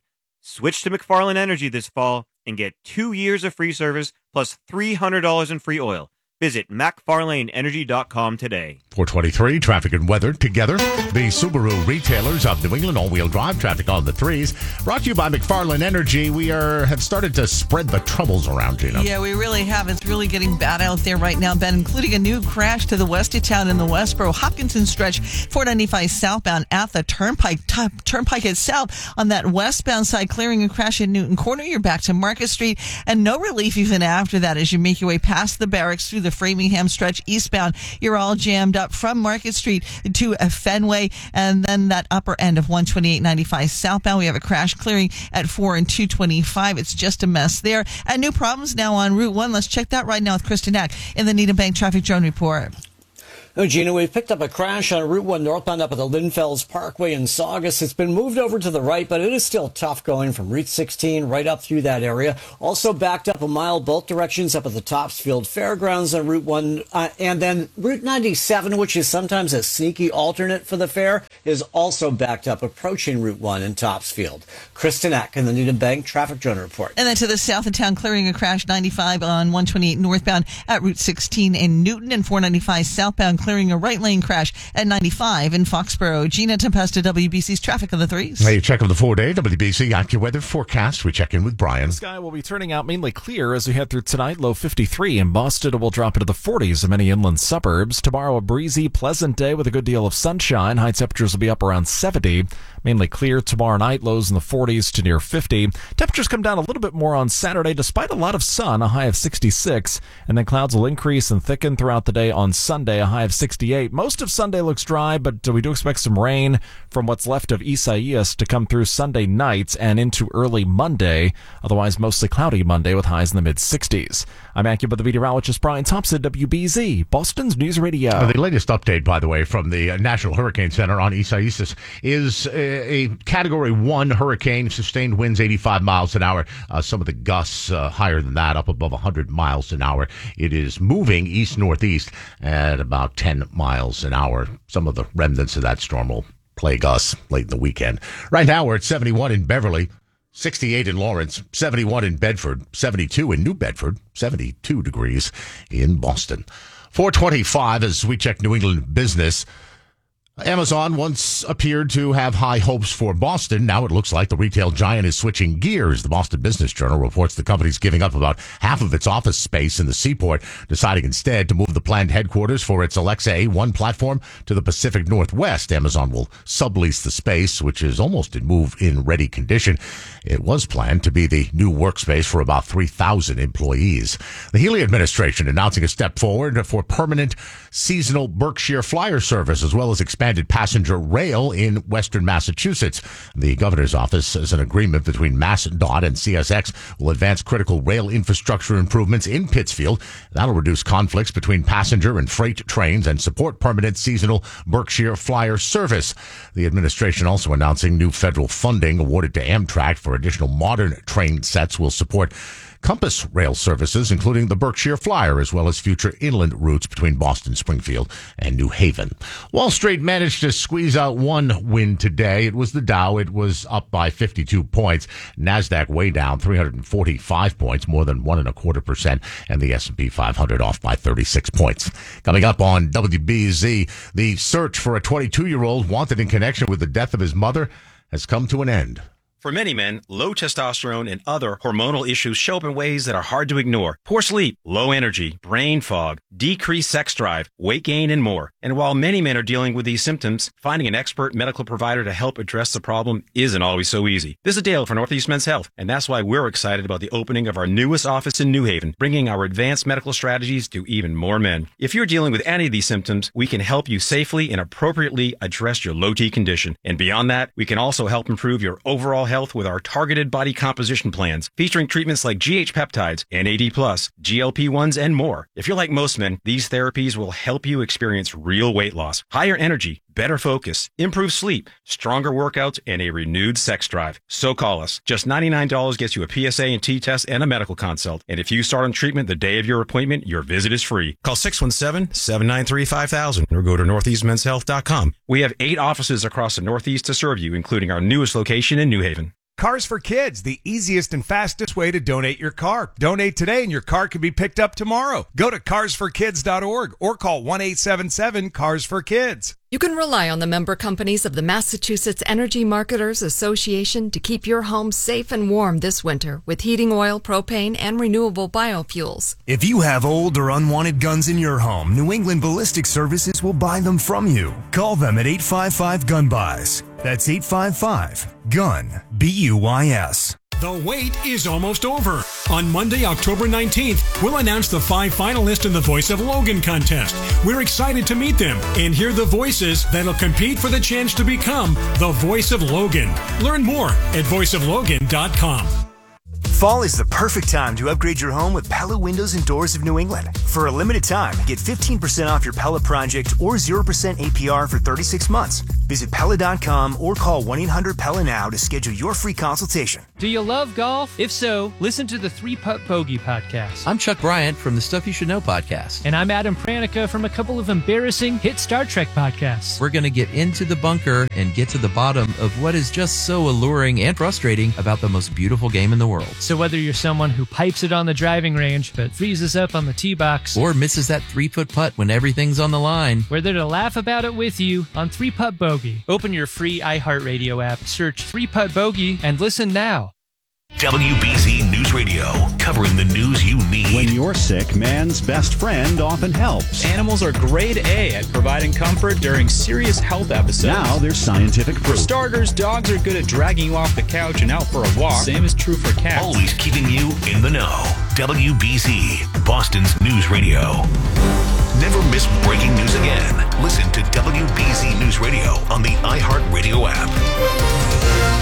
Switch to McFarland Energy this fall and get two years of free service plus three hundred dollars in free oil. Visit Mac Farlane Energy dot com today. four twenty-three, traffic and weather together. The Subaru retailers of New England, all-wheel drive traffic on the threes. Brought to you by McFarland Energy. We are have started to spread the troubles around, Gina. Yeah, we really have. It's really getting bad out there right now, Ben, including a new crash to the west of town in the Westboro Hopkinton stretch, four ninety-five southbound at the Turnpike t- Turnpike itself. On that westbound side, clearing a crash in Newton Corner. You're back to Market Street, and no relief even after that as you make your way past the barracks through the Framingham stretch eastbound. You're all jammed up from Market Street to Fenway, and then that upper end of one twenty-eight ninety-five southbound. We have a crash clearing at four and two twenty-five. It's just a mess there. And new problems now on Route one. Let's check that right now with Kristen Eck in the Needham Bank Traffic Drone Report. Oh, Gina, we've picked up a crash on Route one northbound up at the Linfells Parkway in Saugus. It's been moved over to the right, but it is still tough going from Route sixteen right up through that area. Also backed up a mile both directions up at the Topsfield Fairgrounds on Route one. Uh, and then Route ninety-seven, which is sometimes a sneaky alternate for the fair, is also backed up approaching Route one in Topsfield. Kristen Eck in the Needham Bank Traffic Drone Report. And then to the south of town, clearing a crash ninety-five on one twenty-eight northbound at Route sixteen in Newton, and four ninety-five southbound clearing a right lane crash at ninety-five in Foxborough. Gina Tempesta, W B C's Traffic on the Threes. Hey, check of the four-day W B C AccuWeather forecast. We check in with Brian. The sky will be turning out mainly clear as we head through tonight. Low fifty-three in Boston. It will drop into the forties in many inland suburbs. Tomorrow, a breezy, pleasant day with a good deal of sunshine. High temperatures will be up around seventy. Mainly clear tomorrow night. Lows in the forties to near fifty. Temperatures come down a little bit more on Saturday despite a lot of sun, a high of sixty-six. And then clouds will increase and thicken throughout the day on Sunday, a high of sixty-eight. Most of Sunday looks dry, but we do expect some rain from what's left of Isaias to come through Sunday night and into early Monday. Otherwise, mostly cloudy Monday with highs in the mid-sixties. I'm AccuWeather meteorologist Brian Thompson, W B Z, Boston's News Radio. Uh, the latest update, by the way, from the National Hurricane Center on Isaias is a, a Category one hurricane, sustained winds eighty-five miles an hour. Uh, some of the gusts uh, higher than that, up above one hundred miles an hour. It is moving east-northeast at about ten miles an hour. Some of the remnants of that storm will plague us late in the weekend. Right now, we're at seventy-one in Beverly, sixty-eight in Lawrence, seventy-one in Bedford, seventy-two in New Bedford, seventy-two degrees in Boston. four twenty-five as we check New England business. Amazon once appeared to have high hopes for Boston. Now it looks like the retail giant is switching gears. The Boston Business Journal reports the company's giving up about half of its office space in the Seaport, deciding instead to move the planned headquarters for its Alexa A one platform to the Pacific Northwest. Amazon will sublease the space, which is almost in move-in ready condition. It was planned to be the new workspace for about three thousand employees. The Healy administration announcing a step forward for permanent seasonal Berkshire Flyer service, as well as expanded passenger rail in western Massachusetts. The governor's office says an agreement between MassDOT and C S X will advance critical rail infrastructure improvements in Pittsfield. That'll reduce conflicts between passenger and freight trains and support permanent seasonal Berkshire Flyer service. The administration also announcing new federal funding awarded to Amtrak for additional modern train sets will support Compass rail services, including the Berkshire Flyer, as well as future inland routes between Boston, Springfield, and New Haven. Wall Street managed to squeeze out one win today. It was the Dow. It was up by fifty-two points. NASDAQ way down three hundred forty-five points, more than one and a quarter percent, and the S and P five hundred off by thirty-six points. Coming up on W B Z, the search for a twenty-two-year-old wanted in connection with the death of his mother has come to an end. For many men, low testosterone and other hormonal issues show up in ways that are hard to ignore. Poor sleep, low energy, brain fog, decreased sex drive, weight gain, and more. And while many men are dealing with these symptoms, finding an expert medical provider to help address the problem isn't always so easy. This is Dale for Northeast Men's Health, and that's why we're excited about the opening of our newest office in New Haven, bringing our advanced medical strategies to even more men. If you're dealing with any of these symptoms, we can help you safely and appropriately address your low T condition. And beyond that, we can also help improve your overall health with our targeted body composition plans, featuring treatments like G H peptides, N A D plus, G L P ones, and more. If you're like most men, these therapies will help you experience real weight loss, higher energy, better focus, improved sleep, stronger workouts, and a renewed sex drive. So call us. Just ninety-nine dollars gets you a P S A and T test and a medical consult. And if you start on treatment the day of your appointment, your visit is free. Call six one seven, seven nine three, five thousand or go to northeast men's health dot com. We have eight offices across the Northeast to serve you, including our newest location in New Haven. Cars for Kids, the easiest and fastest way to donate your car. Donate today and your car can be picked up tomorrow. Go to cars for kids dot org or call one eight seven seven cars for kids. You can rely on the member companies of the Massachusetts Energy Marketers Association to keep your home safe and warm this winter with heating oil, propane, and renewable biofuels. If you have old or unwanted guns in your home, New England Ballistic Services will buy them from you. Call them at eight five five gun buys. That's eight five five gun B U Y S. The wait is almost over. On Monday, October nineteenth, we'll announce the five finalists in the Voice of Logan contest. We're excited to meet them and hear the voices that'll compete for the chance to become the Voice of Logan. Learn more at voice of logan dot com. Fall is the perfect time to upgrade your home with Pella Windows and Doors of New England. For a limited time, get fifteen percent off your Pella project or zero percent A P R for thirty-six months. Visit Pella dot com or call one eight hundred Pella now to schedule your free consultation. Do you love golf? If so, listen to the Three Putt Bogey podcast. I'm Chuck Bryant from the Stuff You Should Know podcast. And I'm Adam Pranica from a couple of embarrassing hit Star Trek podcasts. We're going to get into the bunker and get to the bottom of what is just so alluring and frustrating about the most beautiful game in the world. So whether you're someone who pipes it on the driving range but freezes up on the tee box, or misses that three-foot putt when everything's on the line, we're there to laugh about it with you on Three Putt Bogey. Open your free iHeartRadio app, search Three Putt Bogey, and listen now. W B Z News Radio, covering the news you need. When you're sick, man's best friend often helps. Animals are grade A at providing comfort during serious health episodes. Now there's scientific proof. For starters, dogs are good at dragging you off the couch and out for a walk. Same is true for cats. Always keeping you in the know. W B Z, Boston's News Radio. Never miss breaking news again. Listen to W B Z News Radio on the iHeartRadio app.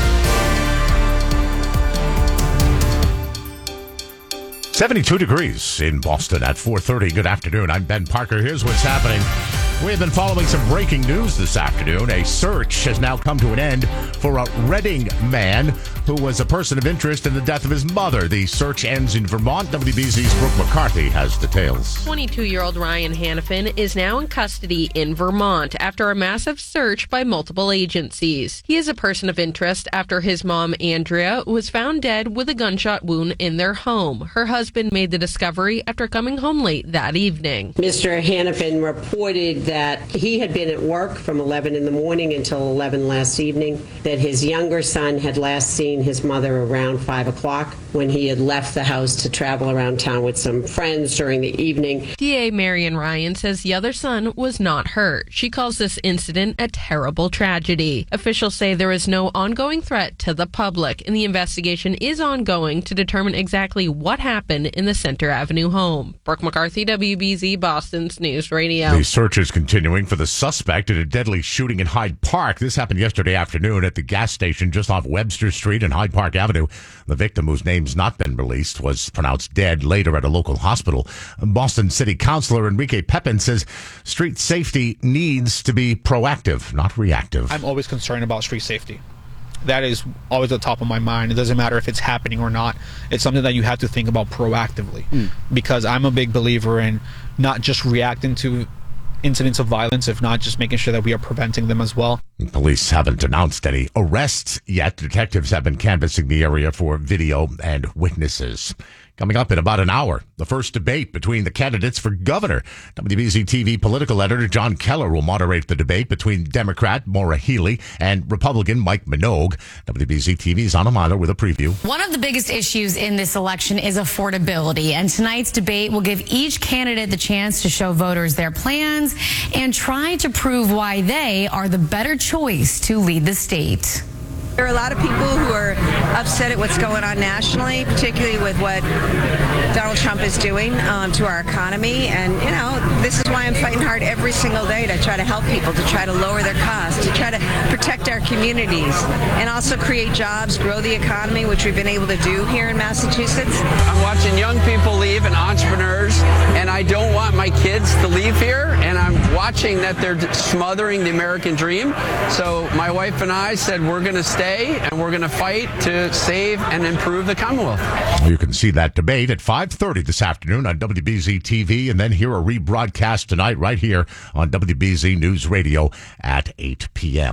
seventy-two degrees in Boston at four thirty. Good afternoon. I'm Ben Parker. Here's what's happening. We have been following some breaking news this afternoon. A search has now come to an end for a Reading man who was a person of interest in the death of his mother. The search ends in Vermont. W B Z's Brooke McCarthy has details. twenty-two-year-old Ryan Hannafin is now in custody in Vermont after a massive search by multiple agencies. He is a person of interest after his mom, Andrea, was found dead with a gunshot wound in their home. Her husband made the discovery after coming home late that evening. Mister Hannafin reported that he had been at work from eleven in the morning until eleven last evening, that his younger son had last seen his mother around five o'clock when he had left the house to travel around town with some friends during the evening. D A Marion Ryan says the other son was not hurt. She calls this incident a terrible tragedy. Officials say there is no ongoing threat to the public, and the investigation is ongoing to determine exactly what happened in the Center Avenue home. Brooke McCarthy, W B Z, Boston's News Radio. The search is continuing for the suspect in a deadly shooting in Hyde Park. This happened yesterday afternoon at the gas station just off Webster Street and Hyde Park Avenue. The victim, whose name's not been released, was pronounced dead later at a local hospital. Boston City Councilor Enrique Pepin says street safety needs to be proactive, not reactive. I'm always concerned about street safety. That is always at the top of my mind. It doesn't matter if it's happening or not. It's something that you have to think about proactively, mm. because I'm a big believer in not just reacting to incidents of violence, if not just making sure that we are preventing them as well. Police haven't announced any arrests yet. Detectives have been canvassing the area for video and witnesses. Coming up in about an hour, the first debate between the candidates for governor. W B Z T V political editor John Keller will moderate the debate between Democrat Maura Healey and Republican Mike Minogue. W B Z T V's Anna Milo with a preview. One of the biggest issues in this election is affordability, and tonight's debate will give each candidate the chance to show voters their plans and try to prove why they are the better choice to lead the state. There are a lot of people who are upset at what's going on nationally, particularly with what Donald Trump is doing um, to our economy. And, you know, this is why I'm fighting hard every single day to try to help people, to try to lower their costs, to try to protect our communities, and also create jobs, grow the economy, which we've been able to do here in Massachusetts. I'm watching young people leave and entrepreneurs, and I don't want my kids to leave here, and I'm watching that they're smothering the American dream. So my wife and I said we're going to stay and we're going to fight to save and improve the Commonwealth. You can see that debate at five thirty this afternoon on W B Z T V, and then hear a rebroadcast tonight right here on W B Z News Radio at eight p.m.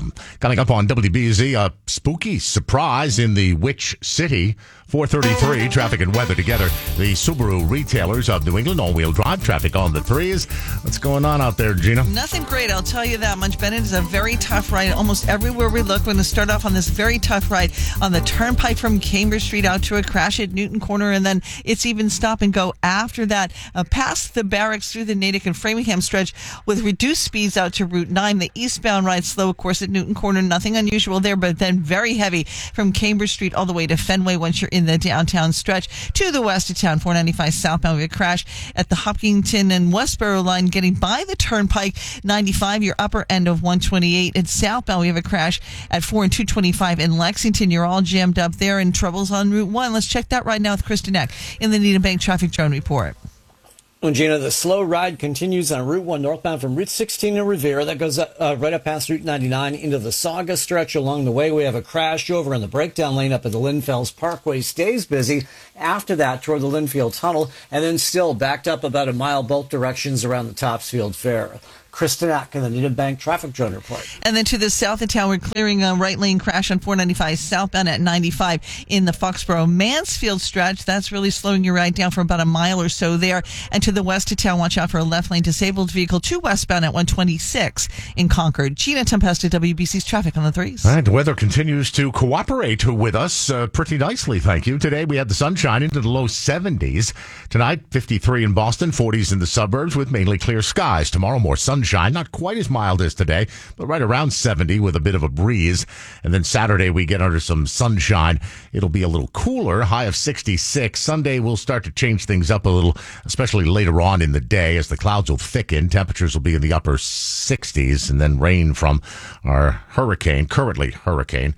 Coming up on W B Z, a spooky surprise in the Witch City. four thirty-three, traffic and weather together. The Subaru retailers of New England, all-wheel drive traffic on the threes. What's going on out there, Gina? Nothing great, I'll tell you that much. Bennett is a very tough ride. Almost everywhere we look, we're going to start off on this very tough ride on the turnpike from Cambridge Street out to a crash at Newton Corner, and then it's even stop and go after that, uh, past the barracks through the Natick and Framingham stretch with reduced speeds out to Route nine. The eastbound ride slow, of course, at Newton Corner. Nothing unusual there, but then very heavy from Cambridge Street all the way to Fenway once you're in the downtown stretch. To the west of town, four ninety-five southbound, we have a crash at the Hopkinton and Westboro line getting by the turnpike. ninety-five, your upper end of one twenty-eight. And southbound, we have a crash at four and two twenty-five in Lexington. You're all jammed up there, and troubles on Route one. Let's check that right now with Kristen Eck in the Needham Bank Traffic Drone Report. Well, Gina, the slow ride continues on Route one northbound from Route sixteen in Revere. That goes uh, right up past Route ninety-nine into the Sauga stretch. Along the way, we have a crash over in the breakdown lane up at the Linfells Parkway. Stays busy after that toward the Linfield Tunnel, and then still backed up about a mile both directions around the Topsfield Fair. Kristen Ack in the Needham Bank Traffic Drone Report. And then to the south of town, we're clearing a right lane crash on four ninety-five southbound at ninety-five in the Foxborough-Mansfield stretch. That's really slowing your ride down for about a mile or so there. And to the west of town, watch out for a left lane disabled vehicle to westbound at one twenty-six in Concord. Gina Tempesta, W B C's traffic on the threes. All right, the weather continues to cooperate with us uh, pretty nicely, thank you. Today we had the sunshine into the low seventies. Tonight, fifty-three in Boston, forties in the suburbs with mainly clear skies. Tomorrow, more sunshine. Not quite as mild as today, but right around seventy with a bit of a breeze. And then Saturday, we get under some sunshine. It'll be a little cooler, high of sixty-six. Sunday, we'll start to change things up a little, especially later on in the day as the clouds will thicken. Temperatures will be in the upper sixties, and then rain from our hurricane, currently hurricane,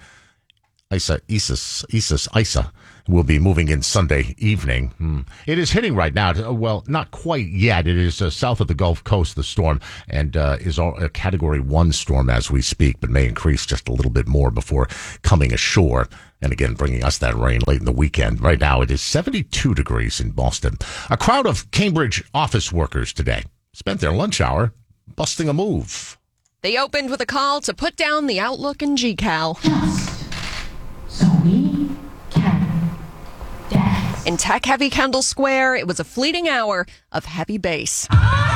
Isa, Isis, Isis, Isa. Will be moving in Sunday evening. Hmm. It is hitting right now. Well, not quite yet. It is uh, south of the Gulf Coast, the storm, and uh, is a Category one storm as we speak, but may increase just a little bit more before coming ashore. And again, bringing us that rain late in the weekend. Right now, it is seventy-two degrees in Boston. A crowd of Cambridge office workers today spent their lunch hour busting a move. They opened with a call to put down the Outlook and G Cal. So we can dance. In tech-heavy Kendall Square, it was a fleeting hour of heavy bass.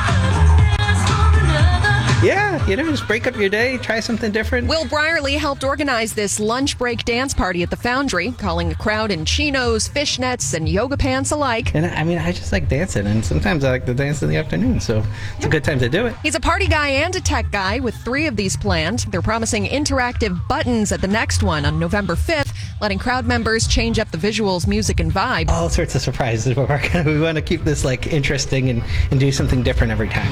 Yeah, you know, just break up your day, try something different. Will Brierly helped organize this lunch break dance party at the Foundry, calling a crowd in chinos, fishnets, and yoga pants alike. And I mean, I just like dancing, and sometimes I like to dance in the afternoon, so it's a good time to do it. He's a party guy and a tech guy with three of these planned. They're promising interactive buttons at the next one on November fifth, letting crowd members change up the visuals, music, and vibe. All sorts of surprises. We want to keep this like interesting and, and do something different every time.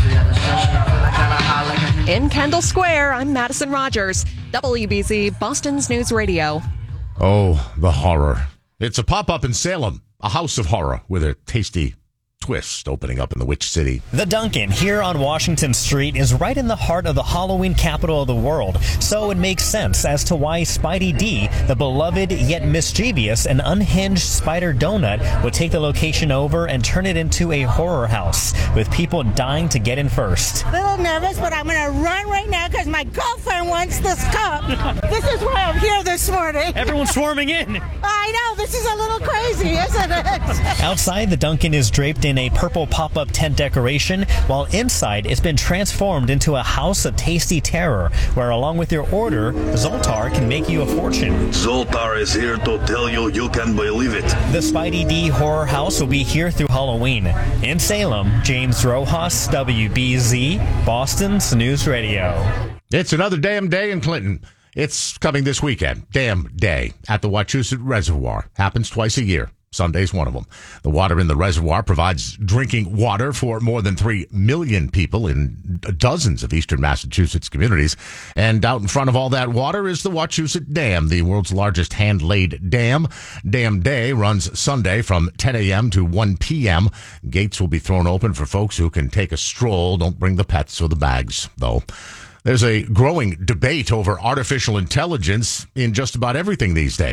In Kendall Square, I'm Madison Rogers, W B Z, Boston's News Radio. Oh, the horror. It's a pop-up in Salem, a house of horror with a tasty twist opening up in the Witch City. The Dunkin' here on Washington Street is right in the heart of the Halloween capital of the world, so it makes sense as to why Spidey D, the beloved yet mischievous and unhinged Spider Donut, would take the location over and turn it into a horror house, with people dying to get in first. A little nervous, but I'm going to run right now because my girlfriend wants this cup. This is why I'm here this morning. Everyone's swarming in. I know, this is a little crazy, isn't it? Outside, the Dunkin' is draped in a purple pop-up tent decoration, while inside it's been transformed into a house of tasty terror, where along with your order, Zoltar can make you a fortune. Zoltar is here to tell you you can believe it. The Spidey D Horror House will be here through Halloween. In Salem, James Rojas, W B Z, Boston's News Radio. It's another damn day in Clinton. It's coming this weekend. Damn day at the Wachusett Reservoir. Happens twice a year. Sunday's one of them. The water in the reservoir provides drinking water for more than three million people in dozens of eastern Massachusetts communities. And out in front of all that water is the Wachusett Dam, the world's largest hand-laid dam. Dam Day runs Sunday from ten a.m. to one p.m. Gates will be thrown open for folks who can take a stroll. Don't bring the pets or the bags, though. There's a growing debate over artificial intelligence in just about everything these days.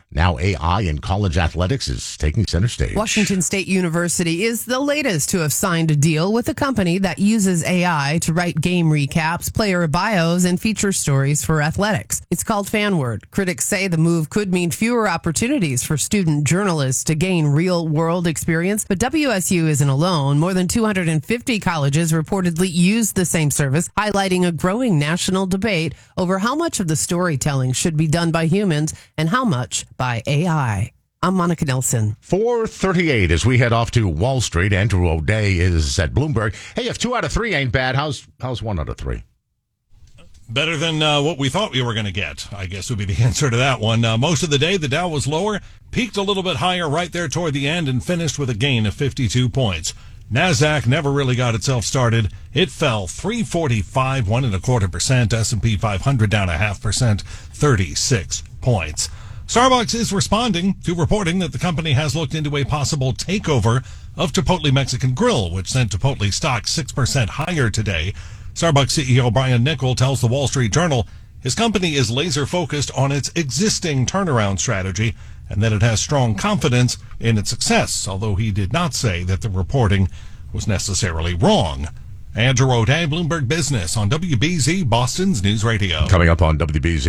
Now A I in college athletics is taking center stage. Washington State University is the latest to have signed a deal with a company that uses A I to write game recaps, player bios, and feature stories for athletics. It's called FanWord. Critics say the move could mean fewer opportunities for student journalists to gain real-world experience, but W S U isn't alone. More than two hundred fifty colleges reportedly use the same service, highlighting a growing national debate over how much of the storytelling should be done by humans and how much by A I. I'm Monica Nelson. four thirty-eight as we head off to Wall Street. Andrew O'Day is at Bloomberg. Hey, if two out of three ain't bad, how's how's one out of three? Better than uh, what we thought we were going to get, I guess would be the answer to that one. Uh, most of the day, the Dow was lower, peaked a little bit higher right there toward the end, and finished with a gain of fifty-two points. NASDAQ never really got itself started. It fell three forty-five, one and a quarter percent. S and P five hundred down a half percent, thirty-six points. Starbucks is responding to reporting that the company has looked into a possible takeover of Chipotle Mexican Grill, which sent Chipotle stock six percent higher today. Starbucks C E O Brian Niccol tells the Wall Street Journal his company is laser focused on its existing turnaround strategy and that it has strong confidence in its success, although he did not say that the reporting was necessarily wrong. Andrew O'Day, Bloomberg Business on W B Z, Boston's News Radio. Coming up on W B Z.